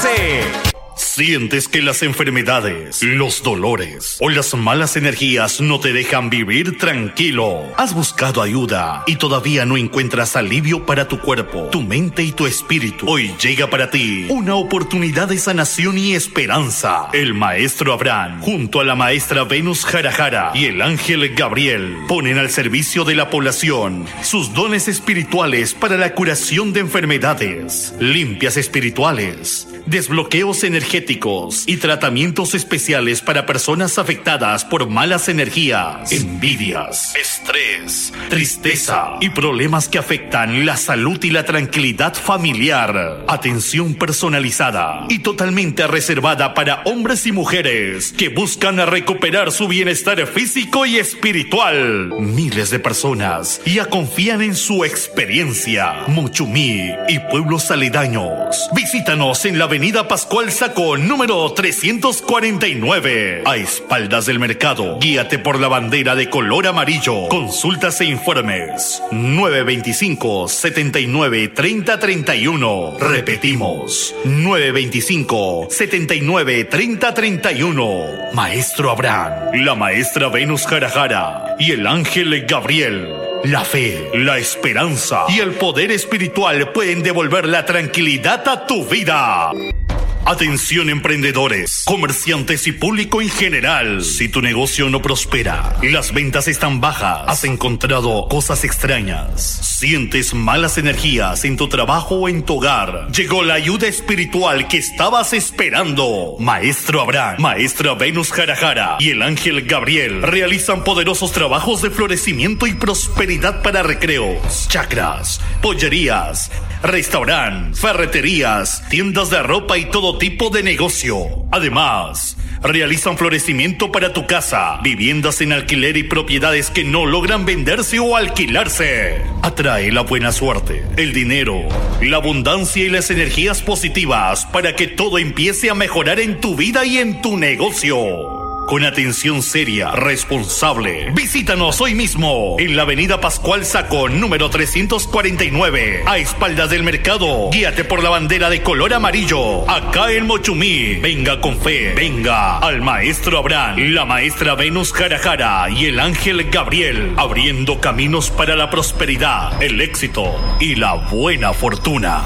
12. ¿Sientes que las enfermedades, los dolores o las malas energías no te dejan vivir tranquilo? ¿Has buscado ayuda y todavía no encuentras alivio para tu cuerpo, tu mente y tu espíritu? Hoy llega para ti una oportunidad de sanación y esperanza. El maestro Abraham, junto a la maestra Venus Jarajara y el ángel Gabriel, ponen al servicio de la población sus dones espirituales para la curación de enfermedades, limpias espirituales, desbloqueos energéticos y tratamientos especiales para personas afectadas por malas energías, envidias, estrés, tristeza y problemas que afectan la salud y la tranquilidad familiar. Atención personalizada y totalmente reservada para hombres y mujeres que buscan recuperar su bienestar físico y espiritual. Miles de personas ya confían en su experiencia. Mochumí y pueblos aledaños. Visítanos en la avenida Pascual Saco, número 349, a espaldas del mercado. Guíate por la bandera de color amarillo. Consultas e informes 925-79-3031. Repetimos, 925-79-3031. Maestro Abraham, la maestra Venus Jarajara y el ángel Gabriel. La fe, la esperanza y el poder espiritual pueden devolver la tranquilidad a tu vida. Atención emprendedores, comerciantes y público en general. Si tu negocio no prospera, las ventas están bajas, has encontrado cosas extrañas, sientes malas energías en tu trabajo o en tu hogar, llegó la ayuda espiritual que estabas esperando. Maestro Abraham, maestra Venus Jarajara y el ángel Gabriel realizan poderosos trabajos de florecimiento y prosperidad para recreos, chakras, pollerías, restaurantes, ferreterías, tiendas de ropa y todo tipo de negocio. Además, realizan florecimiento para tu casa, viviendas en alquiler y propiedades que no logran venderse o alquilarse. Atrae la buena suerte, el dinero, la abundancia y las energías positivas para que todo empiece a mejorar en tu vida y en tu negocio. Con atención seria, responsable. Visítanos hoy mismo en la avenida Pascual Saco, número 349, a espaldas del mercado. Guíate por la bandera de color amarillo, acá en Mochumí. Venga con fe, venga al maestro Abraham, la maestra Venus Jarajara y el ángel Gabriel, abriendo caminos para la prosperidad, el éxito y la buena fortuna.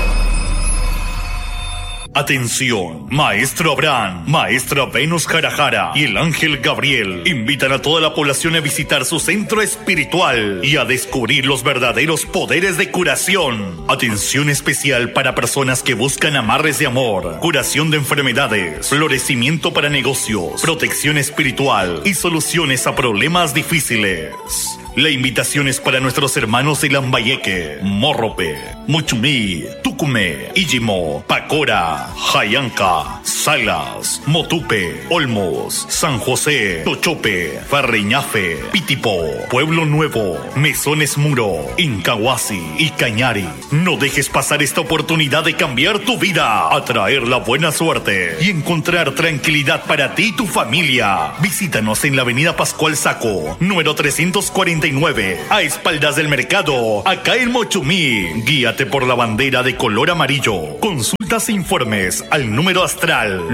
Atención, maestro Abraham, maestra Venus Jarajara y el ángel Gabriel invitan a toda la población a visitar su centro espiritual y a descubrir los verdaderos poderes de curación. Atención especial para personas que buscan amarres de amor, curación de enfermedades, florecimiento para negocios, protección espiritual y soluciones a problemas difíciles. La invitación es para nuestros hermanos de Lambayeque, Morrope, Muchumí, Tucumé, Ijimo, Pacora, Jayanca, Salas, Motupe, Olmos, San José, Tochope, Farreñafe, Pitipo, Pueblo Nuevo, Mesones Muro, Incahuasi y Cañari. No dejes pasar esta oportunidad de cambiar tu vida, atraer la buena suerte y encontrar tranquilidad para ti y tu familia. Visítanos en la avenida Pascual Saco, número 349, a espaldas del mercado, acá en Mochumí. Guíate por la bandera de color amarillo. Consultas e informes al número astral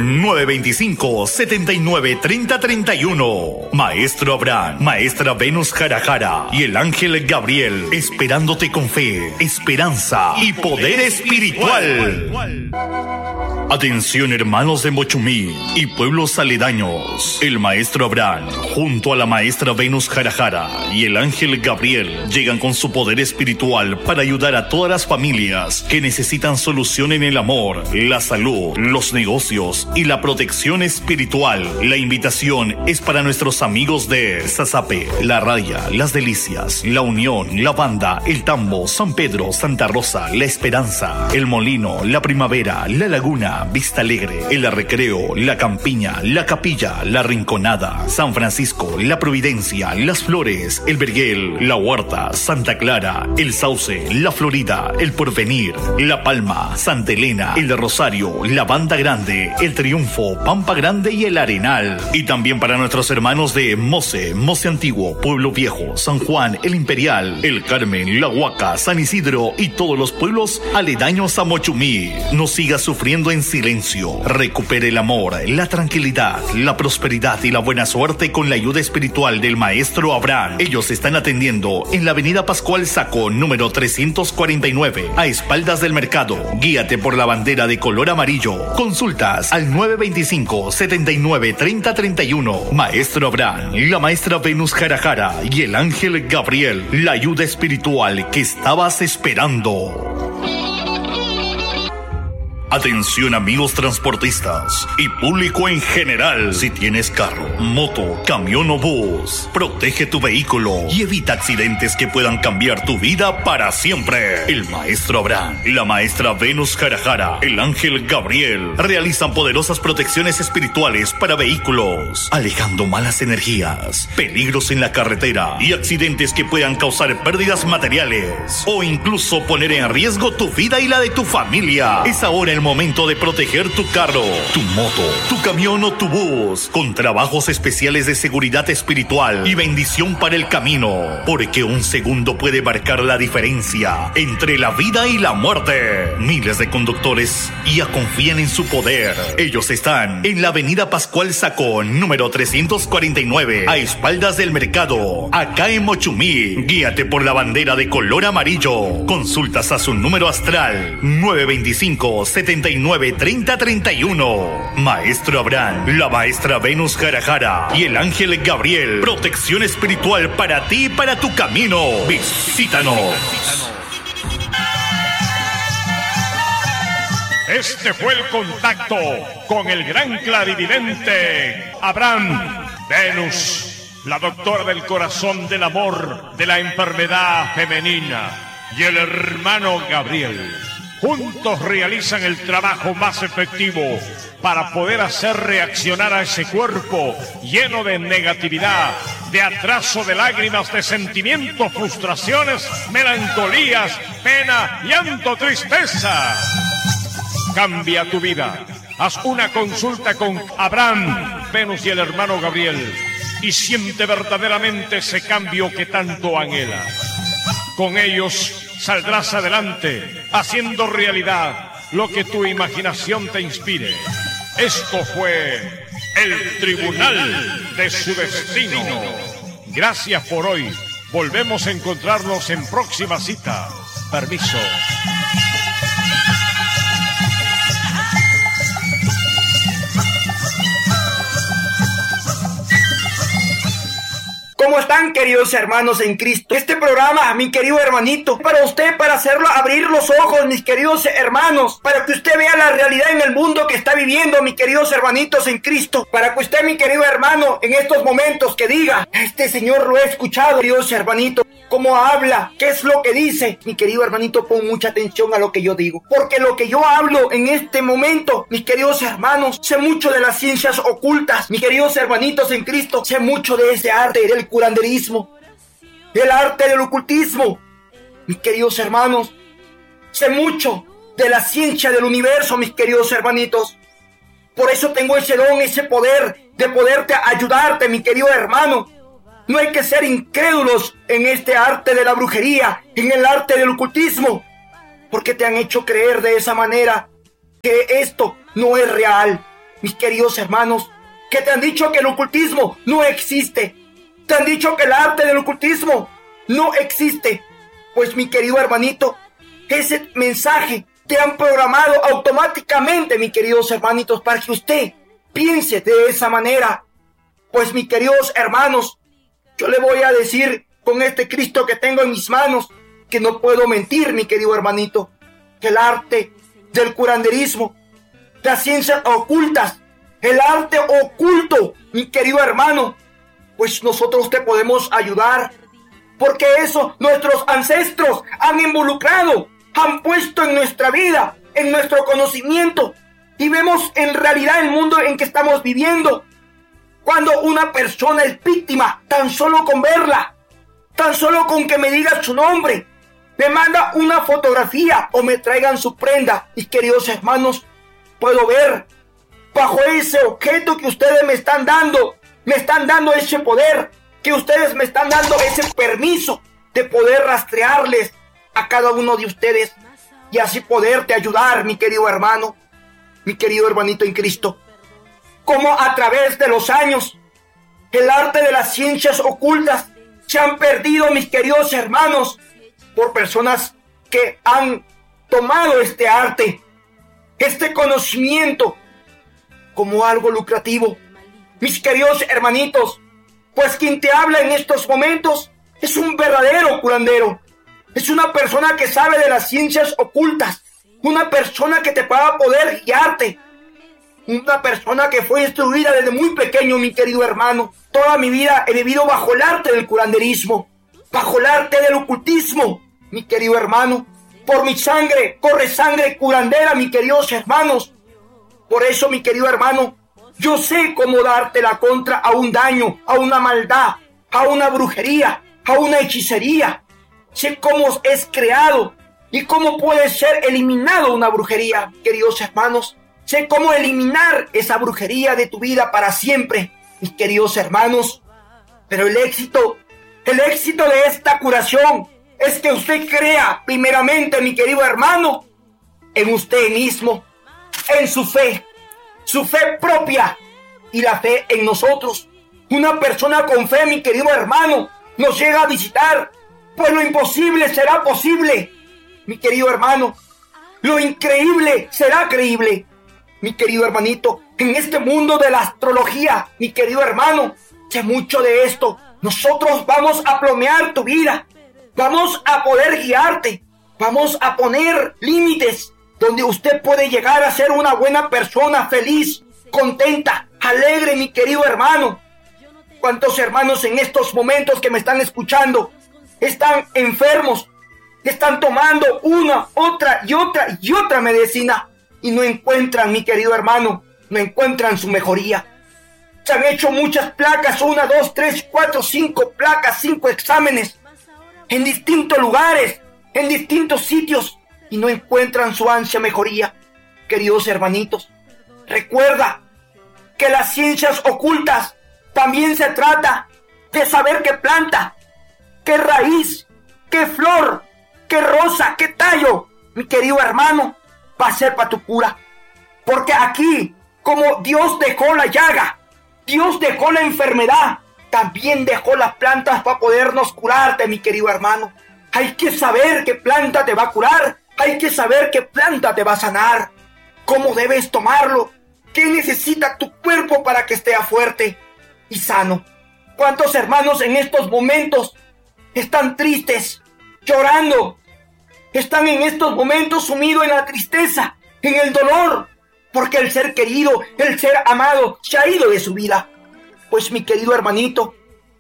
925-79-3031. Maestro Abraham, maestra Venus Jarajara y el ángel Gabriel, esperándote con fe, esperanza y poder espiritual. Atención hermanos de Mochumí y pueblos aledaños. El maestro Abraham, junto a la maestra Venus Jarajara y el ángel Gabriel, llegan con su poder espiritual para ayudar a todas las familias que necesitan solución en el amor, la salud, los negocios y la protección espiritual. La invitación es para nuestros amigos de Sasape, La Raya, Las Delicias, La Unión, La Banda, El Tambo, San Pedro, Santa Rosa, La Esperanza, El Molino, La Primavera, La Laguna, Vista Alegre, El Recreo, La Campiña, La Capilla, La Rinconada, San Francisco, La Providencia, Las Flores, El Verguel, La Huerta, Santa Clara, El Sauce, La Florida, El Porvenir, La Palma, Santa Elena, Peña, El Rosario, La Banda Grande, El Triunfo, Pampa Grande y El Arenal. Y también para nuestros hermanos de Mose, Mose Antiguo, Pueblo Viejo, San Juan, El Imperial, El Carmen, La Huaca, San Isidro y todos los pueblos aledaños a Mochumí. No siga sufriendo en silencio. Recupere el amor, la tranquilidad, la prosperidad y la buena suerte con la ayuda espiritual del Maestro Abraham. Ellos están atendiendo en la avenida Pascual Saco, número 349, a espaldas del mercado. Guíate por la bandera de color amarillo. Consultas al 925-79-3031. Maestro Abraham, la maestra Venus Jarajara y el ángel Gabriel, la ayuda espiritual que estabas esperando. Atención amigos transportistas y público en general. Si tienes carro, moto, camión o bus, protege tu vehículo y evita accidentes que puedan cambiar tu vida para siempre. El Maestro Abraham, la maestra Venus Jarajara, el ángel Gabriel realizan poderosas protecciones espirituales para vehículos, alejando malas energías, peligros en la carretera y accidentes que puedan causar pérdidas materiales o incluso poner en riesgo tu vida y la de tu familia. Es ahora el momento de proteger tu carro, tu moto, tu camión o tu bus con trabajos especiales de seguridad espiritual y bendición para el camino, porque un segundo puede marcar la diferencia entre la vida y la muerte. Miles de conductores ya confían en su poder. Ellos están en la avenida Pascual Sacón, número 349, a espaldas del mercado, acá en Mochumí. Guíate por la bandera de color amarillo. Consultas a su número astral 925-79-3031. Maestro Abraham, la maestra Venus Jarajara y el ángel Gabriel. Protección espiritual para ti y para tu camino. Visítanos. Este fue el contacto con el gran clarividente Abraham Venus, la doctora del corazón, del amor, de la enfermedad femenina, y el hermano Gabriel. Juntos realizan el trabajo más efectivo para poder hacer reaccionar a ese cuerpo lleno de negatividad, de atraso, de lágrimas, de sentimientos, frustraciones, melancolías, pena, llanto, tristeza. Cambia tu vida. Haz una consulta con Abraham, Venus y el hermano Gabriel y siente verdaderamente ese cambio que tanto anhelas. Con ellos saldrás adelante, haciendo realidad lo que tu imaginación te inspire. Esto fue el Tribunal de su Destino. Gracias por hoy. Volvemos a encontrarnos en próxima cita. Permiso. ¿Cómo están, queridos hermanos en Cristo? Este programa, mi querido hermanito, para usted, para hacerlo abrir los ojos, mis queridos hermanos, para que usted vea la realidad en el mundo que está viviendo, mis queridos hermanitos en Cristo, para que usted, mi querido hermano, en estos momentos que diga, este señor lo he escuchado, queridos hermanitos, cómo habla, qué es lo que dice. Mi querido hermanito, pon mucha atención a lo que yo digo, porque lo que yo hablo en este momento, mis queridos hermanos, sé mucho de las ciencias ocultas, mis queridos hermanitos en Cristo, sé mucho de ese arte del curanderismo, del arte del ocultismo, mis queridos hermanos, sé mucho de la ciencia del universo, mis queridos hermanitos. Por eso tengo ese don, ese poder de poderte ayudarte, mi querido hermano. No hay que ser incrédulos en este arte de la brujería, en el arte del ocultismo, porque te han hecho creer de esa manera que esto no es real, mis queridos hermanos, que te han dicho que el ocultismo no existe. Te han dicho que el arte del ocultismo no existe. Pues, mi querido hermanito, ese mensaje te han programado automáticamente, mis queridos hermanitos, para que usted piense de esa manera. Pues, mis queridos hermanos, yo le voy a decir con este Cristo que tengo en mis manos que no puedo mentir, mi querido hermanito, que el arte del curanderismo, las ciencias ocultas, el arte oculto, mi querido hermano, pues nosotros te podemos ayudar, porque eso nuestros ancestros han involucrado, han puesto en nuestra vida, en nuestro conocimiento, y vemos en realidad el mundo en que estamos viviendo. Cuando una persona es víctima, tan solo con verla, tan solo con que me diga su nombre, me manda una fotografía o me traigan su prenda, mis queridos hermanos, puedo ver bajo ese objeto que ustedes me están dando ese poder, que ustedes me están dando ese permiso de poder rastrearles a cada uno de ustedes y así poderte ayudar, mi querido hermano, mi querido hermanito en Cristo. Como a través de los años, el arte de las ciencias ocultas se han perdido, mis queridos hermanos, por personas que han tomado este arte, este conocimiento, como algo lucrativo. Mis queridos hermanitos, pues quien te habla en estos momentos es un verdadero curandero. Es una persona que sabe de las ciencias ocultas, una persona que te va a poder guiarte, una persona que fue instruida desde muy pequeño, mi querido hermano. Toda mi vida he vivido bajo el arte del curanderismo, bajo el arte del ocultismo, mi querido hermano. Por mi sangre corre sangre curandera, mis queridos hermanos. Por eso, mi querido hermano, yo sé cómo darte la contra a un daño, a una maldad, a una brujería, a una hechicería. Sé cómo es creado y cómo puede ser eliminado una brujería, queridos hermanos. Sé cómo eliminar esa brujería de tu vida para siempre, mis queridos hermanos. Pero el éxito de esta curación es que usted crea primeramente, mi querido hermano, en usted mismo, en su fe propia y la fe en nosotros. Una persona con fe, mi querido hermano, nos llega a visitar, pues lo imposible será posible, mi querido hermano. Lo increíble será creíble, mi querido hermanito. En este mundo de la astrología, mi querido hermano, sé mucho de esto. Nosotros vamos a plomear tu vida, vamos a poder guiarte, vamos a poner límites donde usted puede llegar a ser una buena persona, feliz, contenta, alegre, mi querido hermano. ¿Cuántos hermanos en estos momentos que me están escuchando están enfermos? Están tomando una, otra y otra medicina y no encuentran, mi querido hermano, no encuentran su mejoría. Se han hecho muchas placas, 1, 2, 3, 4, 5 placas, 5 exámenes en distintos lugares, en distintos sitios y no encuentran su ansia mejoría. Queridos hermanitos, recuerda que las ciencias ocultas también se trata de saber qué planta, qué raíz, qué flor, qué rosa, qué tallo, mi querido hermano, va a ser para tu cura. Porque aquí, como Dios dejó la llaga, Dios dejó la enfermedad, también dejó las plantas para podernos curarte, mi querido hermano. Hay que saber qué planta te va a curar, hay que saber qué planta te va a sanar, cómo debes tomarlo, qué necesita tu cuerpo para que esté fuerte y sano. ¿Cuántos hermanos en estos momentos están tristes, llorando? Están en estos momentos sumidos en la tristeza, en el dolor, porque el ser querido, el ser amado se ha ido de su vida. Pues mi querido hermanito,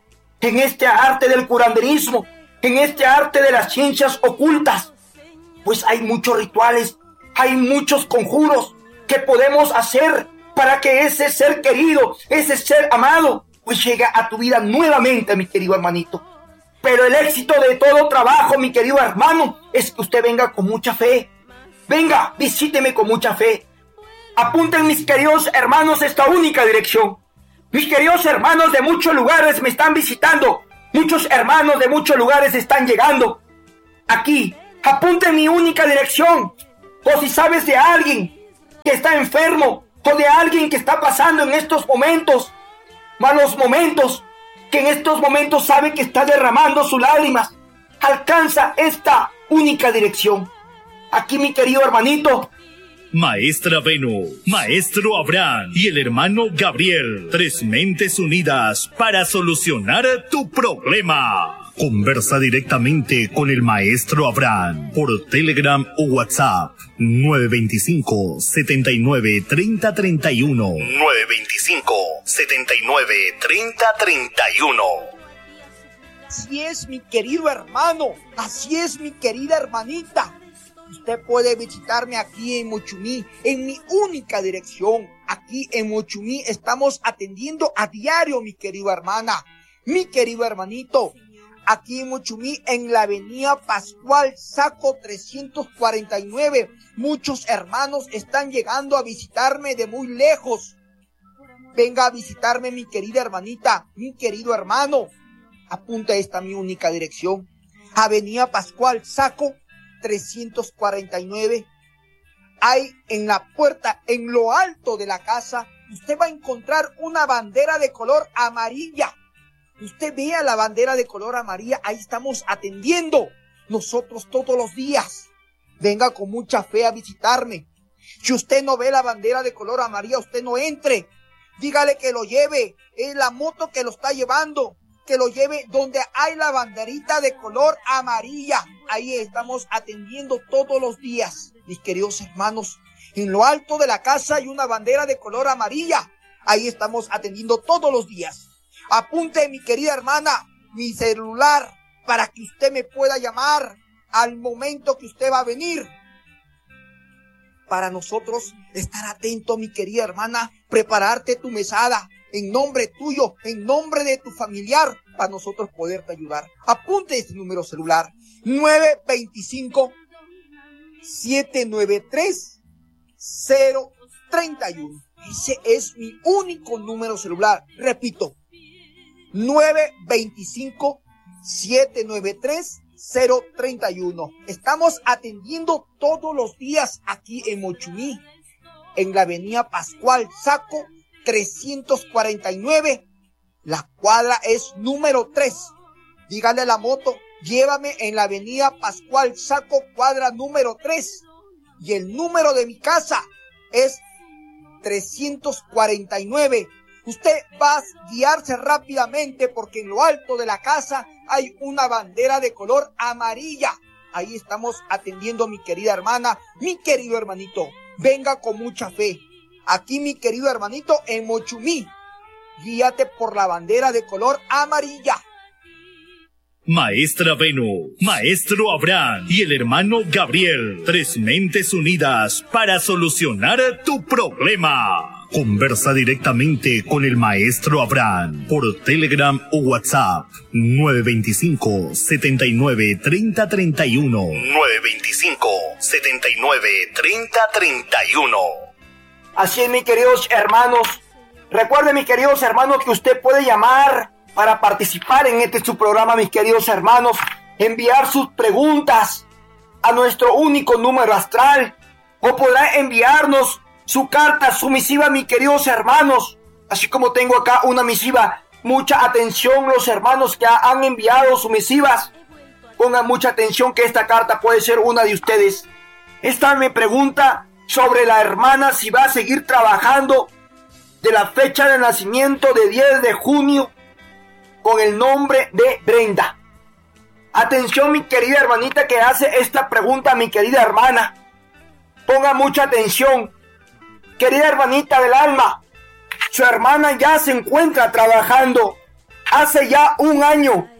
en este arte del curanderismo, en este arte de las ciencias ocultas, pues hay muchos rituales, hay muchos conjuros que podemos hacer para que ese ser querido, ese ser amado, pues llegue a tu vida nuevamente, mi querido hermanito. Pero el éxito de todo trabajo, mi querido hermano, es que usted venga con mucha fe. Venga, visíteme con mucha fe. Apunten, mis queridos hermanos, esta única dirección. Mis queridos hermanos de muchos lugares me están visitando. Muchos hermanos de muchos lugares están llegando. Aquí, apunten mi única dirección. O si sabes de alguien que está enfermo, o de alguien que está pasando en estos momentos, malos momentos, que en estos momentos sabe que está derramando sus lágrimas, alcanza esta única dirección. Aquí, mi querido hermanito, Maestra Venus, Maestro Abraham y el hermano Gabriel, 3 mentes unidas para solucionar tu problema. Conversa directamente con el Maestro Abraham por Telegram o WhatsApp 925-79-3031. 925-79-3031. así es, mi querido hermano, así es, mi querida hermanita. Usted puede visitarme aquí en Mochumí, en mi única dirección. Aquí en Mochumí estamos atendiendo a diario, mi querida hermana, mi querido hermanito. aquí en Mochumí, en la avenida Pascual Saco 349. Muchos hermanos están llegando a visitarme de muy lejos. Venga a visitarme, mi querida hermanita, mi querido hermano. Apunta esta mi única dirección. Avenida Pascual Saco 349. Hay en la puerta, en lo alto de la casa, usted va a encontrar una bandera de color amarilla. Usted vea la bandera de color amarilla, ahí estamos atendiendo nosotros todos los días. Venga con mucha fe a visitarme. Si usted no ve la bandera de color amarilla, usted no entre. Dígale que lo lleve, es la moto que lo está llevando, que lo lleve donde hay la banderita de color amarilla. Ahí estamos atendiendo todos los días, mis queridos hermanos. En lo alto de la casa hay una bandera de color amarilla. Ahí estamos atendiendo todos los días. Apunte, mi querida hermana, mi celular para que usted me pueda llamar al momento que usted va a venir. Para nosotros estar atento, mi querida hermana, prepararte tu mesada en nombre tuyo, en nombre de tu familiar, para nosotros poderte ayudar. Apunte este número celular, 925-793-031. Ese es mi único número celular. Repito, 925-793-031. Estamos atendiendo todos los días aquí en Mochumí, en la avenida Pascual Saco 349. La cuadra es número 3. Dígale a la moto, llévame en la avenida Pascual Saco, cuadra número 3. Y el número de mi casa es 349. Usted va a guiarse rápidamente porque en lo alto de la casa hay una bandera de color amarilla. Ahí estamos atendiendo, mi querida hermana, mi querido hermanito. Venga con mucha fe. Aquí, mi querido hermanito, en Mochumí. Guíate por la bandera de color amarilla. Maestra Venus, Maestro Abraham y el hermano Gabriel, 3 mentes unidas para solucionar tu problema. Conversa directamente con el Maestro Abraham por Telegram o WhatsApp 925-79-3031. 925-79-3031. Así es, mis queridos hermanos. Recuerden, mis queridos hermanos, que usted puede llamar para participar en su programa, mis queridos hermanos. Enviar sus preguntas a nuestro único número astral. O podrá enviarnos su carta, su misiva, mis queridos hermanos. Así como tengo acá una misiva. Mucha atención, los hermanos que han enviado sus misivas. Pongan mucha atención que esta carta puede ser una de ustedes. Esta me pregunta sobre la hermana si va a seguir trabajando de la fecha de nacimiento de 10 de junio con el nombre de Brenda. Atención, mi querida hermanita que hace esta pregunta, mi querida hermana. Ponga mucha atención. Querida hermanita del alma, su hermana ya se encuentra trabajando hace ya 1 año.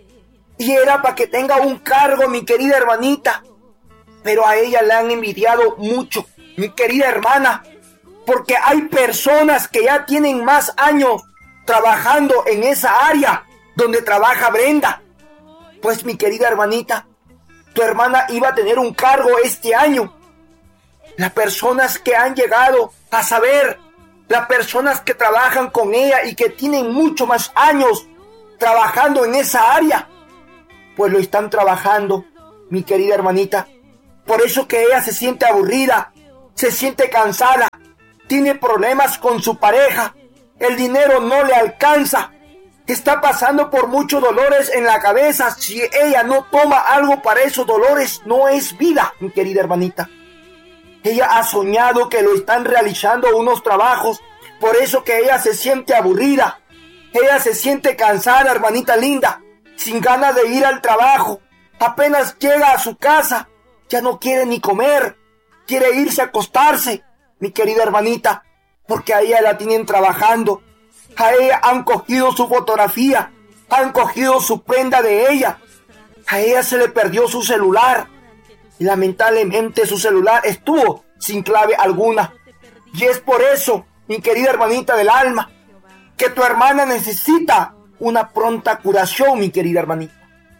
Y era para que tenga un cargo, mi querida hermanita. Pero a ella le han envidiado mucho, mi querida hermana. Porque hay personas que ya tienen más años trabajando en esa área donde trabaja Brenda. Pues, mi querida hermanita, tu hermana iba a tener un cargo este año. Las personas que han llegado a saber, las personas que trabajan con ella y que tienen mucho más años trabajando en esa área, pues lo están trabajando, mi querida hermanita. Por eso que ella se siente aburrida, se siente cansada, tiene problemas con su pareja, el dinero no le alcanza, está pasando por muchos dolores en la cabeza. Si ella no toma algo para esos dolores, no es vida, mi querida hermanita. Ella ha soñado que lo están realizando unos trabajos, por eso que ella se siente aburrida, ella se siente cansada, hermanita linda, sin ganas de ir al trabajo. Apenas llega a su casa, ya no quiere ni comer, quiere irse a acostarse, mi querida hermanita, porque a ella la tienen trabajando. A ella han cogido su fotografía, han cogido su prenda de ella. A ella se le perdió su celular y lamentablemente su celular estuvo sin clave alguna. Y es por eso, mi querida hermanita del alma, que tu hermana necesita una pronta curación, mi querida hermanita.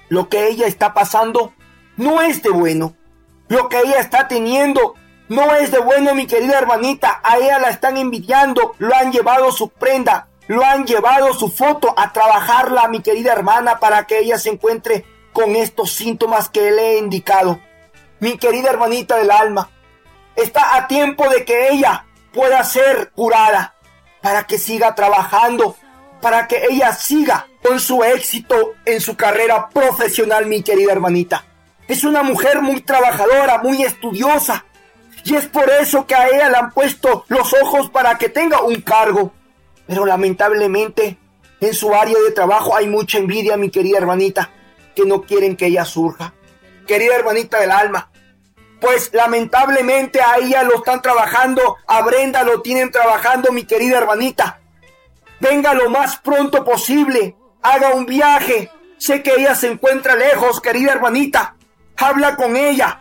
Lo que ella está pasando no es de bueno. Lo que ella está teniendo no es de bueno, mi querida hermanita. A ella la están envidiando, lo han llevado su prenda, lo han llevado su foto a trabajarla, mi querida hermana, para que ella se encuentre con estos síntomas que le he indicado. Mi querida hermanita del alma, está a tiempo de que ella pueda ser curada, para que siga trabajando, para que ella siga con su éxito en su carrera profesional, mi querida hermanita. Es una mujer muy trabajadora, muy estudiosa, y es por eso que a ella le han puesto los ojos para que tenga un cargo. Pero lamentablemente, en su área de trabajo hay mucha envidia, mi querida hermanita, que no quieren que ella surja. Querida hermanita del alma, pues lamentablemente a ella lo están trabajando, a Brenda lo tienen trabajando, mi querida hermanita. Venga lo más pronto posible, haga un viaje. Sé que ella se encuentra lejos, querida hermanita. Habla con ella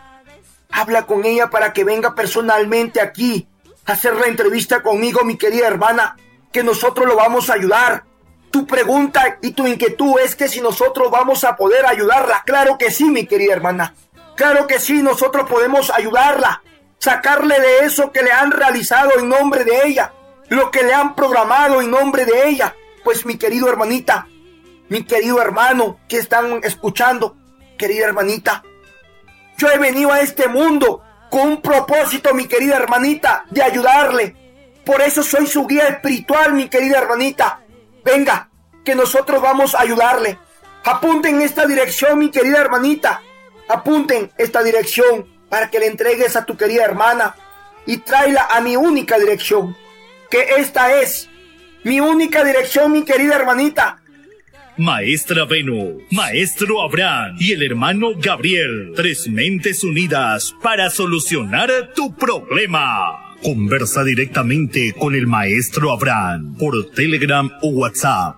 para que venga personalmente aquí a hacer la entrevista conmigo, mi querida hermana, que nosotros lo vamos a ayudar. Tu pregunta y tu inquietud es que si nosotros vamos a poder ayudarla. Claro que sí, mi querida hermana. Claro que sí, nosotros podemos ayudarla, sacarle de eso que le han realizado en nombre de ella, lo que le han programado en nombre de ella. Pues mi querido hermanita, mi querido hermano que están escuchando, querida hermanita, yo he venido a este mundo con un propósito, mi querida hermanita, de ayudarle. Por eso soy su guía espiritual, mi querida hermanita. Venga, que nosotros vamos a ayudarle. Apunten esta dirección, mi querida hermanita. Apunten esta dirección para que le entregues a tu querida hermana y tráela a mi única dirección, que esta es mi única dirección, mi querida hermanita. Maestra Venus, Maestro Abraham y el hermano Gabriel, 3 mentes unidas para solucionar tu problema. Conversa directamente con el Maestro Abraham por Telegram o WhatsApp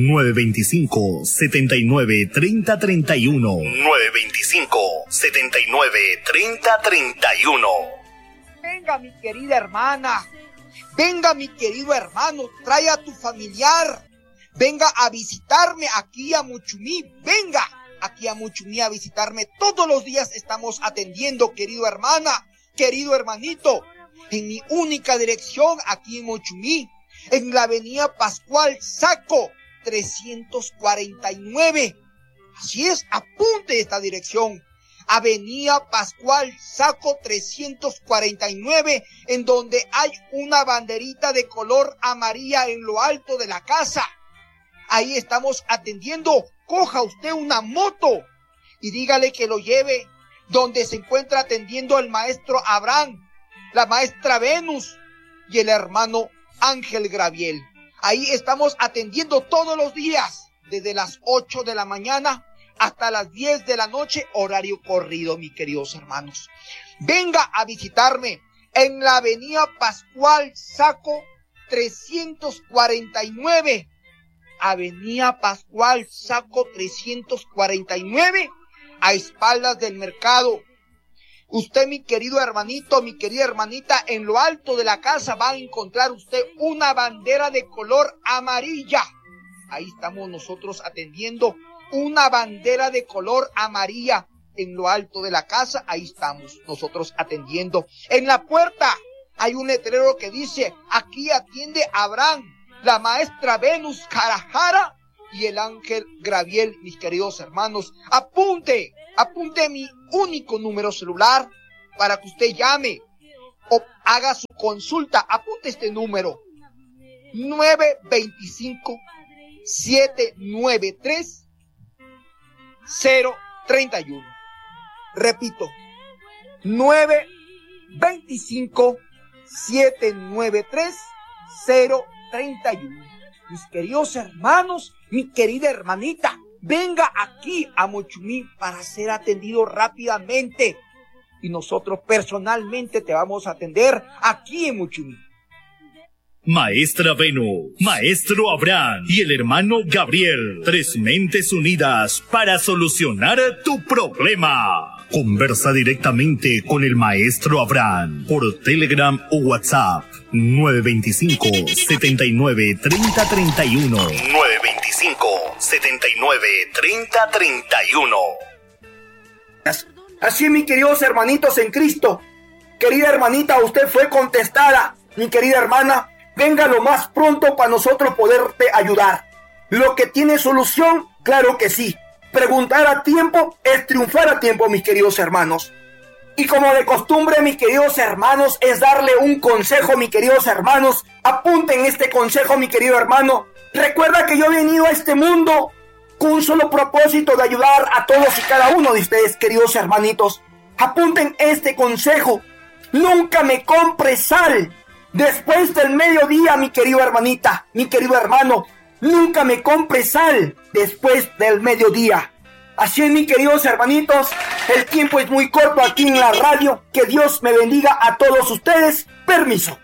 925-79-3031. 925-79-3031. Venga, mi querida hermana. Venga, mi querido hermano. Trae a tu familiar. Venga a visitarme aquí a Muchumí. Venga aquí a Muchumí a visitarme. Todos los días estamos atendiendo, querido hermana, querido hermanito, en mi única dirección aquí en Muchumí, en la avenida Pascual Saco 349. Así es, apunte esta dirección. Avenida Pascual Saco 349, en donde hay una banderita de color amarilla en lo alto de la casa. Ahí estamos atendiendo. Coja usted una moto y dígale que lo lleve donde se encuentra atendiendo el maestro Abraham, la maestra Venus y el hermano Ángel Gabriel. Ahí estamos atendiendo todos los días, desde las 8 de la mañana hasta las 10 de la noche, horario corrido, mis queridos hermanos. Venga a visitarme en la avenida Pascual Saco 349. Avenida Pascual Saco 349, a espaldas del mercado. Usted, mi querido hermanito, mi querida hermanita, en lo alto de la casa va a encontrar usted una bandera de color amarilla. Ahí estamos nosotros atendiendo, una bandera de color amarilla en lo alto de la casa. Ahí estamos nosotros atendiendo. En la puerta hay un letrero que dice: aquí atiende Abraham, la maestra Venus Carajara y el Ángel Gabriel. Mis queridos hermanos, apunte mi único número celular para que usted llame o haga su consulta. Apunte este número: 925-793-031. Repito, 925-793-031. Mis queridos hermanos, mi querida hermanita, venga aquí a Muchumí para ser atendido rápidamente. Y nosotros personalmente te vamos a atender aquí en Muchumí. Maestra Venus, Maestro Abraham y el hermano Gabriel, 3 mentes unidas para solucionar tu problema. Conversa directamente con el Maestro Abraham por Telegram o WhatsApp 925-79-3031. 479-3031. Así, mis queridos hermanitos en Cristo, querida hermanita, usted fue contestada. Mi querida hermana, venga lo más pronto para nosotros poderte ayudar. Lo que tiene solución, claro que sí. Preguntar a tiempo es triunfar a tiempo, mis queridos hermanos. Y como de costumbre, mis queridos hermanos, es darle un consejo, mis queridos hermanos. Apunten este consejo, mi querido hermano. Recuerda que yo he venido a este mundo con un solo propósito de ayudar a todos y cada uno de ustedes, queridos hermanitos. Apunten este consejo. Nunca me compres sal después del mediodía, mi querida hermanita, mi querido hermano. Nunca me compres sal después del mediodía. Así es, mis queridos hermanitos, el tiempo es muy corto aquí en la radio. Que Dios me bendiga a todos ustedes. Permiso.